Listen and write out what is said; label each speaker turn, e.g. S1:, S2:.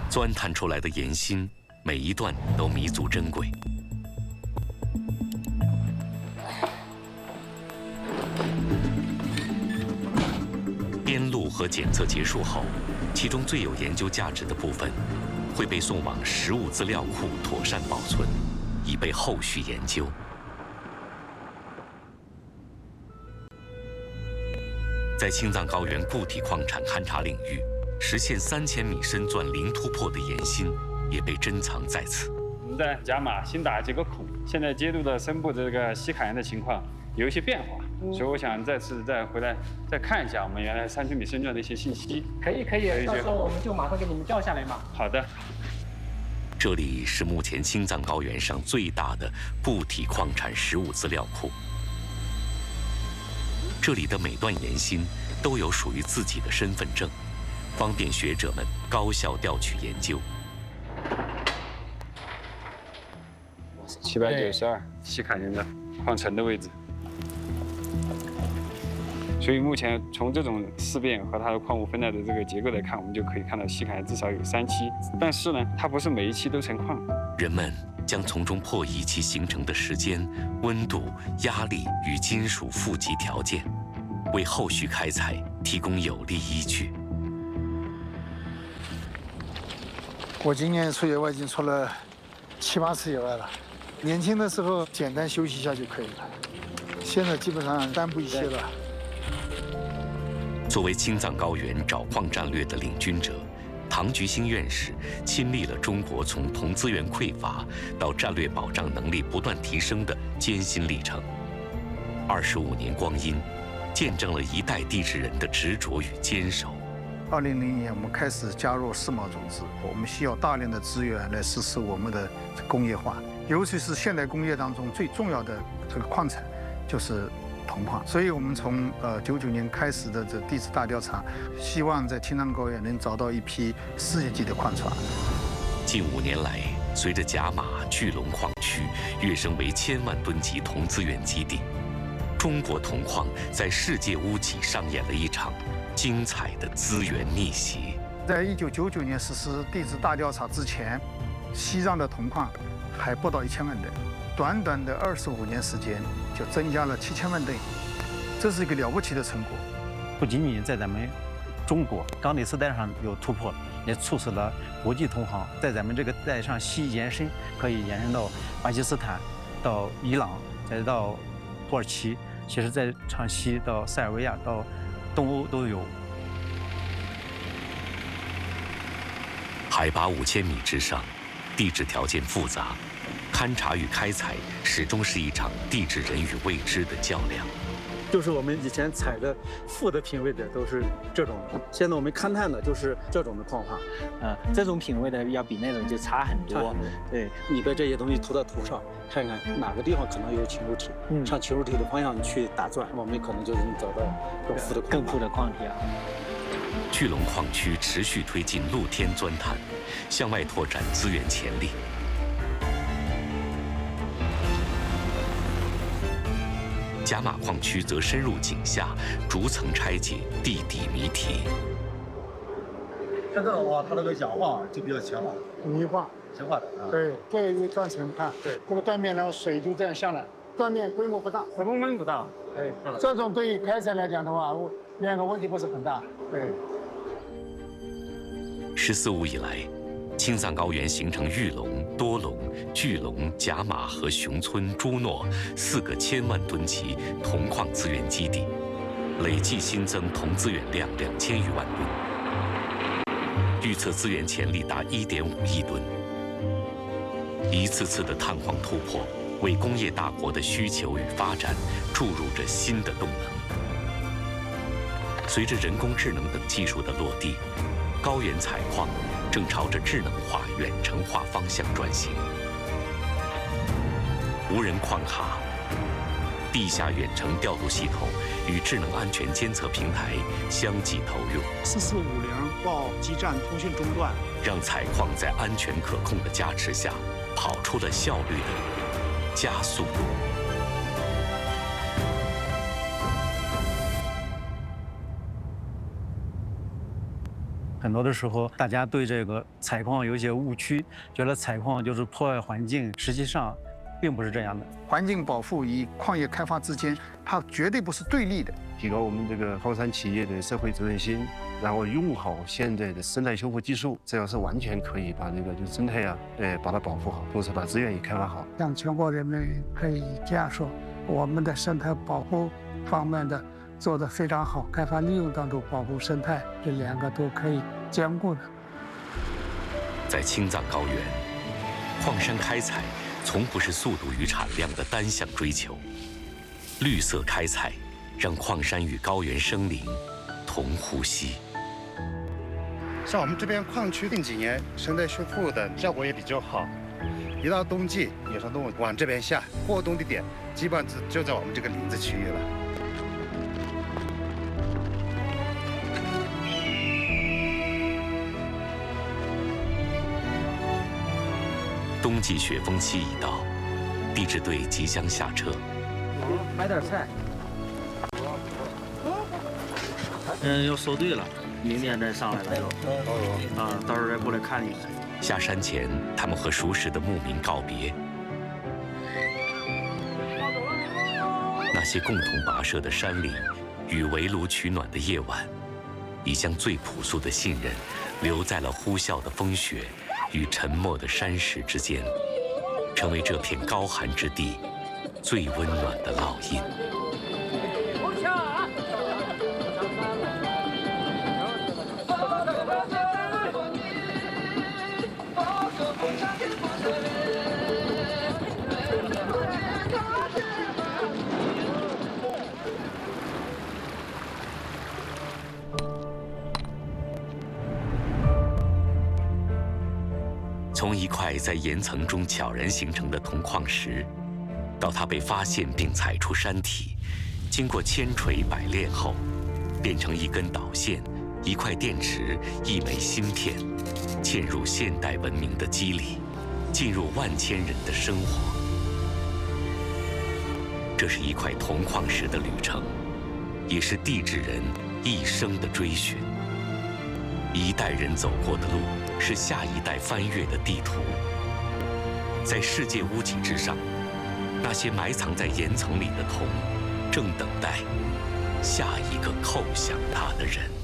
S1: 钻探出来的岩芯，每一段都弥足珍贵。编录和检测结束后，其中最有研究价值的部分会被送往实物资料库妥善保存，以备后续研究。在青藏高原固体矿产勘察领域，实现3000米深钻零突破的岩芯也被珍藏在此。
S2: 我们在甲马新打几个孔，现在接入的深部这个锡坎岩的情况有一些变化，所以我想再回来再看一下我们原来3000米深钻的一些信息。
S3: 可以，到时候我们就马上给你们调下来嘛。
S2: 好的。
S1: 这里是目前青藏高原上最大的固体矿产实物资料库。这里的每段岩芯都有属于自己的身份证，方便学者们高效调取研究。
S2: 792锡坎岩的矿层的位置。所以目前从这种四变和它的矿物分带的这个结构来看，我们就可以看到锡坎岩至少有3期，但是呢，它不是每一期都成矿。
S1: 人们将从中破译其形成的时间、温度、压力与金属负极条件，为后续开采提供有力依据。
S4: 我今年出野外已经出了7、8次野外了，年轻的时候简单休息一下就可以了，现在基本上单步一些了。
S1: 作为青藏高原找矿战略的领军者，唐菊新院士亲历了中国从铜资源匮乏到战略保障能力不断提升的艰辛历程。25年光阴，见证了一代地质人的执着与坚守。
S4: 2000年，我们开始加入世贸组织，我们需要大量的资源来实施我们的工业化，尤其是现代工业当中最重要的这个矿产就是铜矿。所以我们从99年开始的这地质大调查，希望在青藏高原能找到一批世界级的矿床。
S1: 近5年来，随着甲马、巨龙矿区跃升为1000万吨级铜资源基地，中国铜矿在世界屋脊上演了一场精彩的资源逆袭。
S4: 在1999年实施地质大调查之前，西藏的铜矿还不到1000万吨，短短的25年时间就增加了7000万吨，这是一个了不起的成果。
S5: 不仅仅在咱们中国钢铁丝带上有突破，也促使了国际同行在咱们这个带上西延伸，可以延伸到巴基斯坦、到伊朗，再到土耳其，其实在长西到塞尔维亚到东欧都有。
S1: 海拔5000米之上，地质条件复杂，勘察与开采始终是一场地质人与未知的较量。
S6: 就是我们以前采的富的品位的都是这种的，现在我们勘探的就是这种的矿化，
S3: 这种品位的要比那种就差很多。
S6: 对，你把这些东西涂到图上，看看哪个地方可能有侵入体，向侵入体的方向去打钻，我们可能就能找到更富的矿体啊。
S1: 巨龙矿区持续推进露天钻探，向外拓展资源潜力。甲马矿区则深入井下，逐层拆解地底谜题。
S7: 像这种的话，它那个氧化就比较强了，
S4: 泥化、
S7: 强化的啊。
S4: 对，这一个断层看，
S7: 对，
S4: 这个断面然后水就这样下来，断面规模不大
S3: 规模不大。
S4: 哎，这种对于开采来讲的话，两个问题不是很大。对。
S1: 14五以来，青藏高原形成玉龙、多龙、巨龙、甲马和熊村、朱诺4个1000万吨级铜矿资源基地，累计新增铜资源量2000余万吨，预测资源潜力达1.5亿吨。一次次的探矿突破，为工业大国的需求与发展注入着新的动能。随着人工智能等技术的落地，高原采矿正朝着智能化、远程化方向转型。无人矿卡、地下远程调度系统与智能安全监测平台相继投用。
S8: 4450报基站通讯中断，
S1: 让采矿在安全可控的加持下，跑出了效率的加速度。
S5: 很多的时候，大家对这个采矿有一些误区，觉得采矿就是破坏环境，实际上并不是这样的。
S4: 环境保护与矿业开发之间，它绝对不是对立的。
S9: 提高我们这个矿山企业的社会责任心，然后用好现在的生态修复技术，这样是完全可以把这个就是生态啊，把它保护好，同时把资源也开发好。
S10: 让全国人民可以这样说，我们的生态保护方面的做得非常好，开发利用当中保护生态，这两个都可以兼顾的。
S1: 在青藏高原，矿山开采从不是速度与产量的单项追求，绿色开采让矿山与高原生灵同呼吸。
S11: 像我们这边矿区近几年生态修复的效果也比较好，一到冬季，野生动物往这边下，过冬的点基本上就在我们这个林子区域了。
S1: 冬季雪峰期已到，地质队即将下车。
S3: 买点菜。
S6: 要收队了，明天再上来了就。到时候再过来看你们。
S1: 下山前，他们和熟识的牧民告别。那些共同跋涉的山岭与围炉取暖的夜晚，已将最朴素的信任留在了呼啸的风雪与沉默的山石之间，成为这片高寒之地最温暖的烙印。从一块在岩层中悄然形成的铜矿石，到它被发现并采出山体，经过千锤百炼后，变成一根导线、一块电池、一枚芯片，嵌入现代文明的肌理，进入万千人的生活。这是一块铜矿石的旅程，也是地质人一生的追寻。一代人走过的路，是下一代翻越的地图。在世界屋脊之上，那些埋藏在岩层里的铜，正等待下一个叩响它的人。